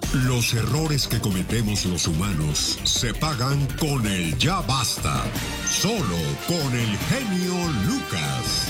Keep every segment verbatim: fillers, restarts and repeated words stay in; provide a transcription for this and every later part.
Los errores que cometemos los humanos se pagan con el ya basta. Solo con el genio Lucas.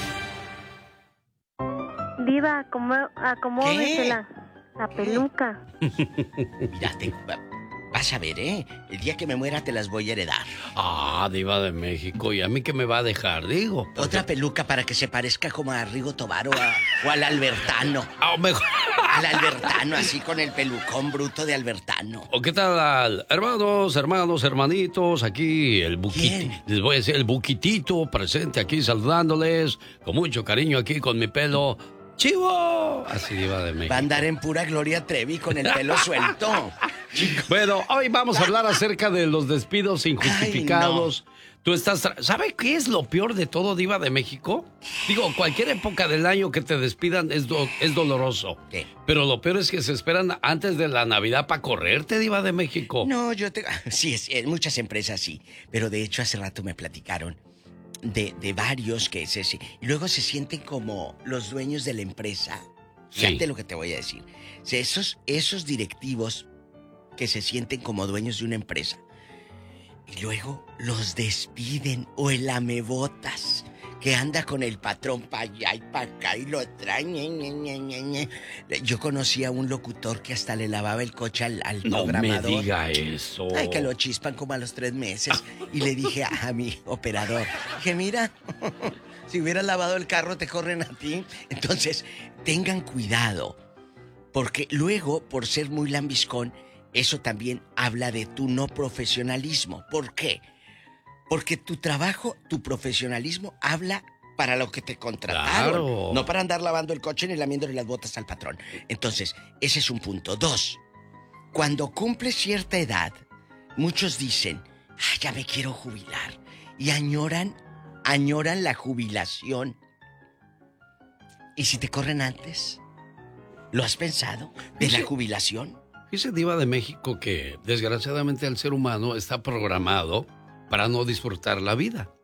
Diva, acomó- acomódese la, la peluca. Mira, te- vas a ver, ¿eh? El día que me muera te las voy a heredar. Ah, Diva de México. ¿Y a mí qué me va a dejar, digo? Porque... Otra peluca para que se parezca como a Rigo Tobar o, a- o al Albertano. Ah, mejor... Al Albertano, así con el pelucón bruto de Albertano. ¿O qué tal, hermanos, hermanos, hermanitos? Aquí el buquitito, les voy a decir el buquitito presente aquí saludándoles con mucho cariño aquí con mi pelo chivo. Así Diva de México. Va a andar en pura Gloria Trevi con el pelo suelto. Bueno, hoy vamos a hablar acerca de los despidos injustificados. Ay, no. Tú estás... Tra- ¿Sabe qué es lo peor de todo, Diva de México? Digo, cualquier época del año que te despidan es, do- es doloroso. ¿Qué? Pero lo peor es que se esperan antes de la Navidad para correrte, Diva de México. No, yo te... Sí, es, en muchas empresas sí. Pero de hecho hace rato me platicaron de, de varios que se... se- Y luego se sienten como los dueños de la empresa. Fíjate Sí. lo que te voy a decir. O sea, esos, esos directivos que se sienten como dueños de una empresa. Y luego los despiden. O el amebotas que anda con el patrón para allá y para acá y lo trae. ñe, ñe, ñe, ñe, ñe. Yo conocí a un locutor que hasta le lavaba el coche al, al No me programador. diga eso. Ay, que lo chispan como a los tres meses. Y le dije a, a mi operador, dije, mira, si hubieras lavado el carro te corren a ti. Entonces, tengan cuidado. Porque luego, por ser muy lambiscón, eso también habla de tu no profesionalismo. ¿Por qué? Porque tu trabajo, tu profesionalismo habla para lo que te contrataron. Claro. No para andar lavando el coche ni lamiéndole las botas al patrón. Entonces, ese es un punto. Dos, cuando cumples cierta edad, muchos dicen, ah, ya me quiero jubilar. Y añoran, añoran la jubilación. ¿Y si te corren antes? ¿Lo has pensado? ¿De la Sí. jubilación? Dice Diva de México que desgraciadamente el ser humano está programado para no disfrutar la vida.